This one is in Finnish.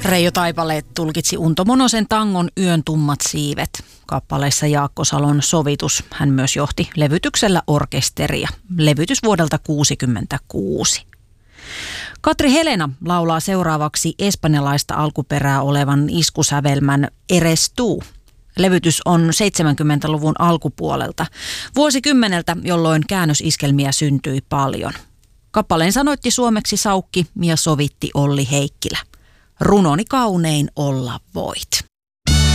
Reijo Taipale tulkitsi Unto Monosen tangon Yön tummat siivet. Kappaleessa Jaakko Salon sovitus. Hän myös johti levytyksellä orkesteria. Levytys vuodelta 1966. Katri Helena laulaa seuraavaksi espanjalaista alkuperää olevan iskusävelmän Eres tú. Levytys on 70-luvun alkupuolelta, vuosikymmeneltä, jolloin käännösiskelmiä syntyi paljon. Kappaleen sanoitti suomeksi Saukki ja sovitti Olli Heikkilä. Runoni kaunein olla voit.